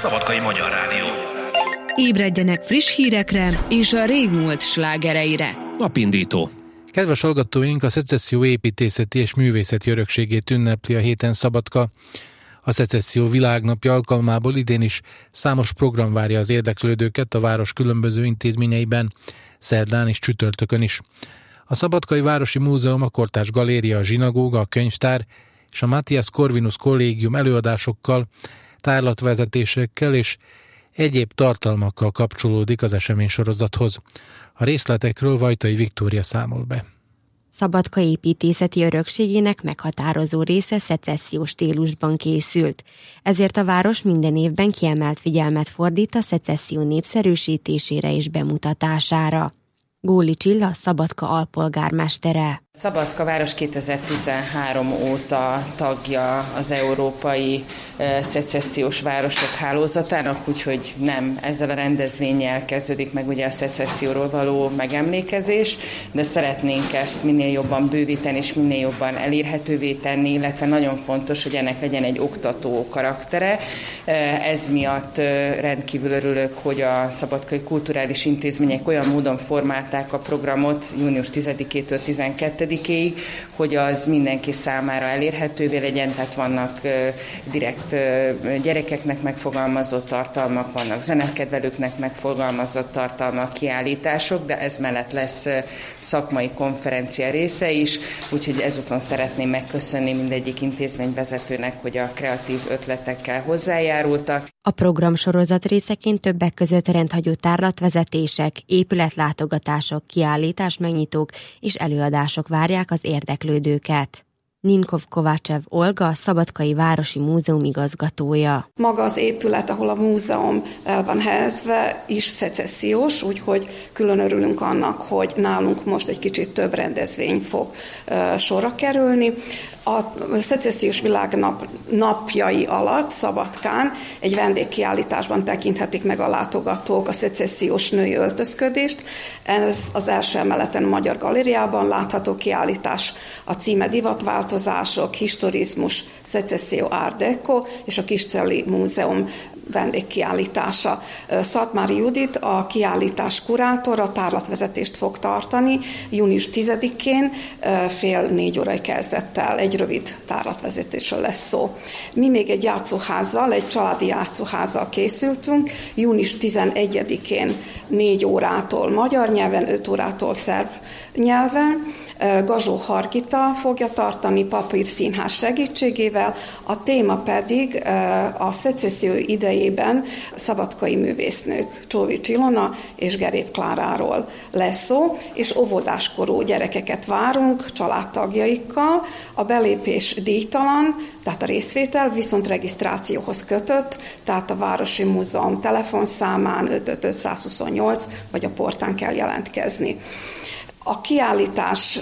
Szabadkai Magyar Rádió. Ébredjenek friss hírekre és a régmúlt slágereire. Napindító. Kedves hallgatóink, a Szecesszió építészeti és művészeti örökségét ünnepli a héten Szabadka. A Szecesszió világnapja alkalmából idén is számos program várja az érdeklődőket a város különböző intézményeiben, szerdán és csütörtökön is. A Szabadkai Városi Múzeum, a Kortárs Galéria, a zsinagóga, a könyvtár és a Matthias Corvinus Kollégium előadásokkal, tárlatvezetésekkel és egyéb tartalmakkal kapcsolódik az eseménysorozathoz. A részletekről Vajtai Viktória számol be. Szabadka építészeti örökségének meghatározó része szecessziós stílusban készült. Ezért a város minden évben kiemelt figyelmet fordít a szecesszió népszerűsítésére és bemutatására. Góli Csilla, Szabadka alpolgármestere. Szabadka város 2013 óta tagja az Európai Szecessziós Városok Hálózatának, úgyhogy nem ezzel a rendezvénnyel kezdődik meg ugye a szecesszióról való megemlékezés, de szeretnénk ezt minél jobban bővíteni és minél jobban elérhetővé tenni, illetve nagyon fontos, hogy ennek legyen egy oktató karaktere. Ez miatt rendkívül örülök, hogy a szabadkai kulturális intézmények olyan módon formálták a programot június 10-től 12-ig, hogy az mindenki számára elérhetővé legyen, tehát vannak direkt gyerekeknek megfogalmazott tartalmak, vannak zenekedvelőknek megfogalmazott tartalmak, kiállítások, de ez mellett lesz szakmai konferencia része is, úgyhogy ezúton szeretném megköszönni mindegyik intézményvezetőnek, hogy a kreatív ötletekkel hozzájárultak. A programsorozat részeként többek között rendhagyó tárlatvezetések, épületlátogatások, kiállításmegnyitók és előadások várják az érdeklődőket. Ninkov Kovácsev Olga, Szabadkai Városi Múzeum igazgatója. Maga az épület, ahol a múzeum el van helyezve, is szecessziós, úgyhogy külön örülünk annak, hogy nálunk most egy kicsit több rendezvény fog sorra kerülni. A Szecessziós Világnap napjai alatt Szabadkán egy vendégkiállításban tekinthetik meg a látogatók a szecessziós női öltözködést. Ez az első emeleten a Magyar Galériában látható kiállítás, a címe divatváltozások, historizmus, szecesszió Art Deco és a Kiscelli Múzeum vendégkiállítása. Szatmári Judit, a kiállítás kurátora, tárlatvezetést fog tartani június 10-én fél 4 órai kezdettel. Egy rövid tárlatvezetésről lesz szó. Mi még egy játszóházzal, egy családi játszóházzal készültünk, június 11-én 4 órától magyar nyelven, 5 órától szerb nyelven. Gazsó Hargita fogja tartani papírszínház segítségével, a téma pedig a szecesszió idejében szabadkai művésznők Csóvics Ilona és Gerép Kláráról lesz szó, és óvodáskorú gyerekeket várunk családtagjaikkal. A belépés díjtalan, tehát a részvétel, viszont regisztrációhoz kötött, tehát a Városi Múzeum telefonszámán 555-128 vagy a portán kell jelentkezni. A kiállítás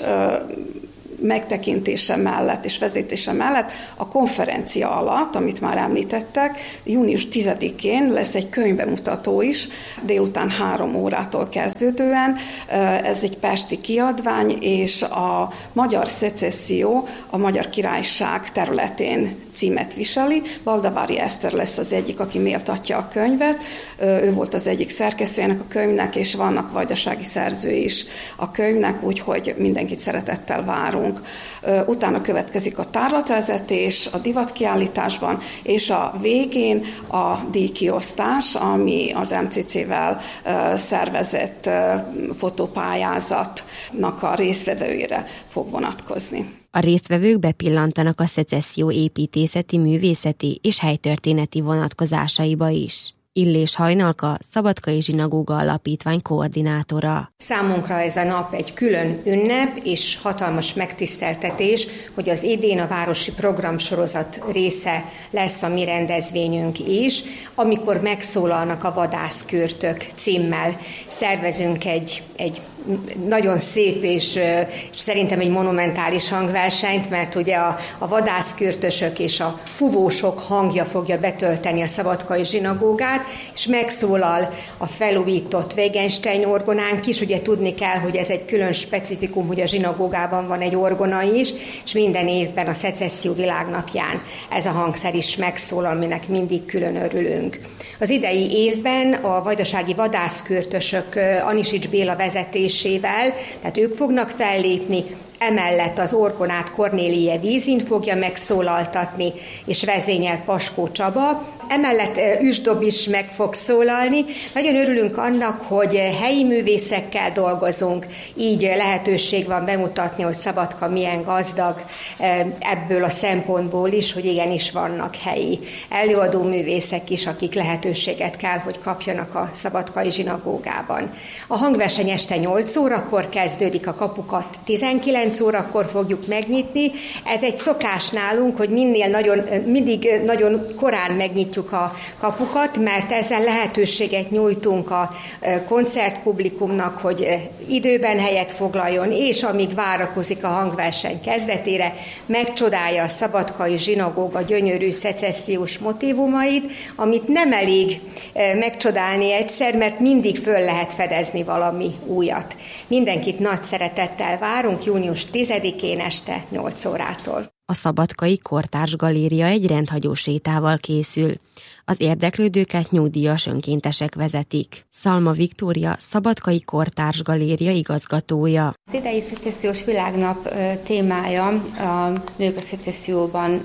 megtekintése mellett és vezetése mellett a konferencia alatt, amit már említettek, június 10-én lesz egy könyvbemutató is, délután 3 órától kezdődően. Ez egy pesti kiadvány, és a magyar szecesszió a Magyar Királyság területén címet viseli. Baldavári Eszter lesz az egyik, aki méltatja a könyvet. Ő volt az egyik szerkesztőjének a könyvnek, és vannak vajdasági szerzői is a könyvnek, úgyhogy mindenkit szeretettel várunk. Utána következik a tárlatvezetés a divatkiállításban, és a végén a díjkiosztás, ami az MCC-vel szervezett fotópályázatnak a résztvevőire fog vonatkozni. A résztvevők bepillantanak a szecesszió építészeti, művészeti és helytörténeti vonatkozásaiba is. Illés Hajnalka, Szabadkai Zsinagóga Alapítvány koordinátora. Számunkra ez a nap egy külön ünnep és hatalmas megtiszteltetés, hogy az idén a városi programsorozat része lesz a mi rendezvényünk is, amikor megszólalnak a vadászkürtök címmel. Szervezünk egy nagyon szép és szerintem egy monumentális hangversenyt, mert ugye a vadászkürtösök és a fuvósok hangja fogja betölteni a Szabadkai Zsinagógát, zsinagógát, és megszólal a felújított Wegenstein orgonánk is. Ugye tudni kell, hogy ez egy külön specifikum, hogy a zsinagógában van egy orgona is, és minden évben a Szecesszió világnapján ez a hangszer is megszólal, aminek mindig külön örülünk. Az idei évben a vajdasági vadászkürtösök Anisics Béla vezetésével, tehát ők fognak fellépni, emellett az orgonát Kornélie Vízin fogja megszólaltatni, és vezényel Paskó Csaba. Emellett Üsdob is meg fog szólalni. Nagyon örülünk annak, hogy helyi művészekkel dolgozunk, így lehetőség van bemutatni, hogy Szabadka milyen gazdag ebből a szempontból is, hogy igenis vannak helyi előadó művészek is, akik lehetőséget kell, hogy kapjanak a szabadkai zsinagógában. A hangverseny este 8 órakor kezdődik, a kapukat 19 órakor fogjuk megnyitni. Ez egy szokás nálunk, hogy mindig nagyon korán megnyitjuk a kapukat, mert ezzel lehetőséget nyújtunk a koncertpublikumnak, hogy időben helyet foglaljon, és amíg várakozik a hangverseny kezdetére, megcsodálja a szabadkai zsinagóga gyönyörű szecessziós motívumait, amit nem elég megcsodálni egyszer, mert mindig föl lehet fedezni valami újat. Mindenkit nagy szeretettel várunk június 10-én este 8 órától. A Szabadkai Kortárs Galéria egy rendhagyó sétával készül. Az érdeklődőket nyugdíjas önkéntesek vezetik. Szalma Viktória, Szabadkai Kortárs Galéria igazgatója. Az idei szecessziós világnap témája a nők a szecesszióban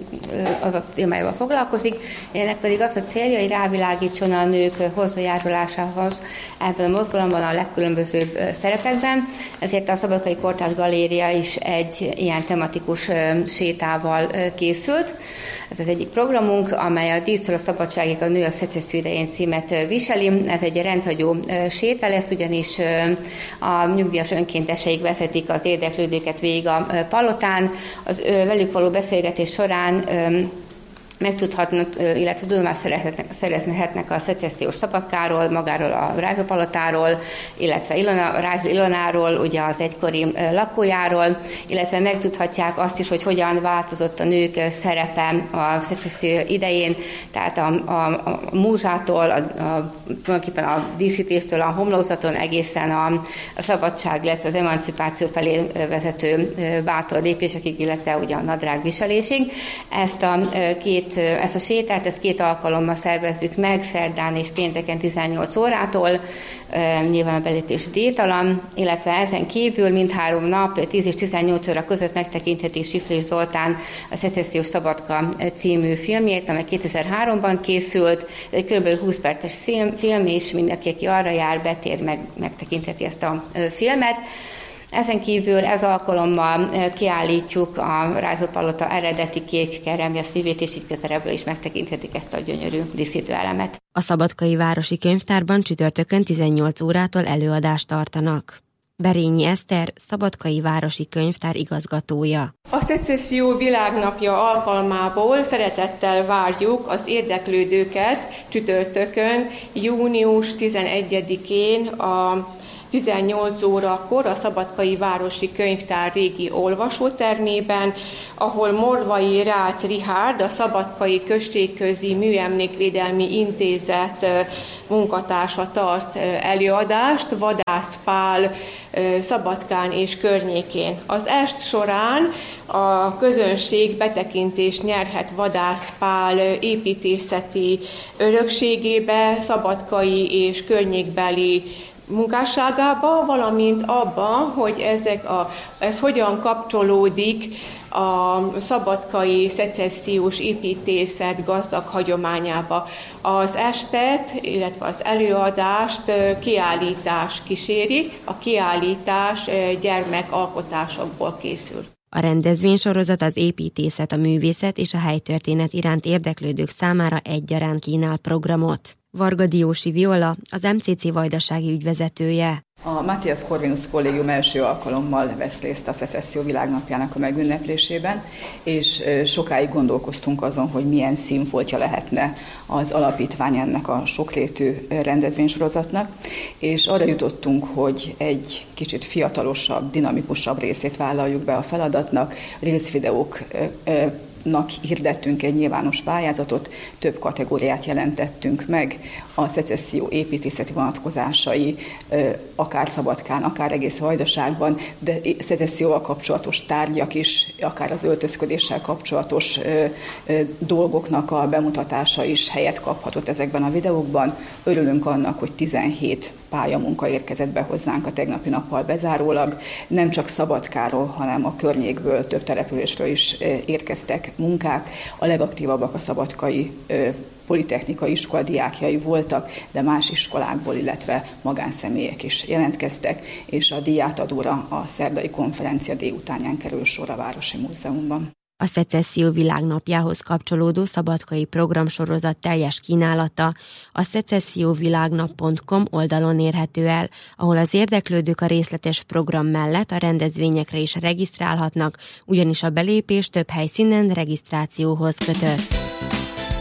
az a témájával foglalkozik, ennek pedig az a célja, hogy rávilágítson a nők hozzájárulásához ebben a mozgalomban a legkülönbözőbb szerepekben. Ezért a Szabadkai Kortárs Galéria is egy ilyen tematikus sétával készült. Ez az egyik programunk, amely a Dísztől a szabadságig a nő a szecesszió idején címet viseli. Ez egy rendhagyó séta lesz, ugyanis a nyugdíjas önkénteseik vezetik az érdeklődőket végig a palotán. Az velük való beszélgetés során megtudhatnak, illetve tudomást szerezhetnek a szecessziós Szabadkáról, magáról a Rákópalotáról, illetve Ilonáról, ugye az egykori lakójáról, illetve megtudhatják azt is, hogy hogyan változott a nők szerepe a szecesszió idején, tehát a múzsától, tulajdonképpen a díszítéstől, a homlokzaton egészen a szabadság, illetve az emancipáció felé vezető bátor lépésekig, illetve ugye a nadrág viselésig. Ezt a sétát, ezt 2 alkalommal szervezzük meg, szerdán és pénteken 18 órától, nyilván a belépés díjtalan, illetve ezen kívül mindhárom nap 10 és 18 óra között megtekintheti Siflis Zoltán a Szecessziós Szabadka című filmjét, amely 2003-ban készült, egy kb. 20 perces film, és mindenki, aki arra jár, betér, megtekintheti ezt a filmet. Ezen kívül ez alkalommal kiállítjuk a Rákópalota eredeti kék keremje szívét, és így közelebbről is megtekinthetik ezt a gyönyörű díszítőelemet. A Szabadkai Városi Könyvtárban csütörtökön 18 órától előadást tartanak. Berényi Eszter, Szabadkai Városi Könyvtár igazgatója. A Szecesszió világnapja alkalmából szeretettel várjuk az érdeklődőket csütörtökön, június 11-én a 18 órakor a Szabadkai Városi Könyvtár régi olvasótermében, ahol Morvai Rácz Richárd, a Szabadkai Községközi Műemlékvédelmi Intézet munkatársa tart előadást, Vadász Pál Szabadkán és környékén. Az est során a közönség betekintést nyerhet Vadász Pál építészeti örökségébe, szabadkai és környékbeli munkásságába, valamint abba, hogy ez hogyan kapcsolódik a szabadkai szecessziós építészet gazdag hagyományába. Az estet, illetve az előadást kiállítás kíséri, a kiállítás gyermekalkotásokból készül. A rendezvénysorozat az építészet, a művészet és a helytörténet iránt érdeklődők számára egyaránt kínál programot. Varga Diósi Viola, az MCC vajdasági ügyvezetője. A Matthias Corvinus Kollégium első alkalommal vesz részt a Szecesszió világnapjának a megünneplésében, és sokáig gondolkoztunk azon, hogy milyen színfoltja lehetne az alapítvány ennek a sokrétű rendezvénysorozatnak, és arra jutottunk, hogy egy kicsit fiatalosabb, dinamikusabb részét vállaljuk be a feladatnak, Reels videók hirdettünk egy nyilvános pályázatot, több kategóriát jelentettünk meg, a szecesszió építészeti vonatkozásai, akár Szabadkán, akár egész Vajdaságban, de szecesszióval kapcsolatos tárgyak is, akár az öltözködéssel kapcsolatos dolgoknak a bemutatása is helyet kaphatott ezekben a videókban. Örülünk annak, hogy 17 pályamunka érkezett be hozzánk a tegnapi nappal bezárólag. Nem csak Szabadkáról, hanem a környékből, több településről is érkeztek munkák. A legaktívabbak a szabadkai politechnikai iskola diákjai voltak, de más iskolákból, illetve magánszemélyek is jelentkeztek, és a díjátadóra a szerdai konferencia délutánján kerül sor a Városi Múzeumban. A Szecesszió világnapjához kapcsolódó szabadkai programsorozat teljes kínálata a szecesszióvilágnap.com oldalon érhető el, ahol az érdeklődők a részletes program mellett a rendezvényekre is regisztrálhatnak, ugyanis a belépés több helyszínen regisztrációhoz kötött.